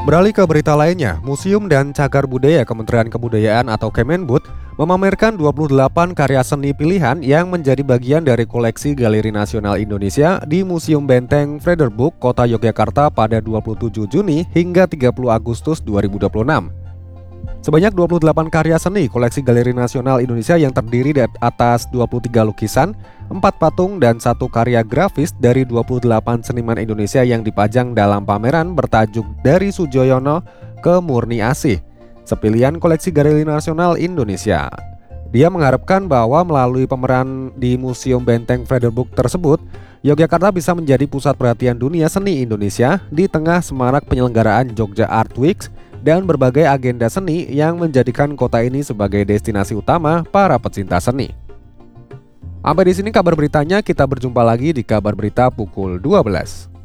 Beralih ke berita lainnya, Museum dan Cagar Budaya Kementerian Kebudayaan atau Kemenbud memamerkan 28 karya seni pilihan yang menjadi bagian dari koleksi Galeri Nasional Indonesia di Museum Benteng Frederburg, Kota Yogyakarta pada 27 Juni hingga 30 Agustus 2026. Sebanyak 28 karya seni koleksi Galeri Nasional Indonesia yang terdiri dari atas 23 lukisan, 4 patung, dan 1 karya grafis dari 28 seniman Indonesia yang dipajang dalam pameran bertajuk Dari Sujoyono ke Murni Asih, sepilihan koleksi Galeri Nasional Indonesia. Dia mengharapkan bahwa melalui pameran di Museum Benteng Frederburg tersebut, Yogyakarta bisa menjadi pusat perhatian dunia seni Indonesia di tengah semarak penyelenggaraan Jogja Art Week dan berbagai agenda seni yang menjadikan kota ini sebagai destinasi utama para pecinta seni. Sampai di sini kabar beritanya, kita berjumpa lagi di kabar berita pukul 12.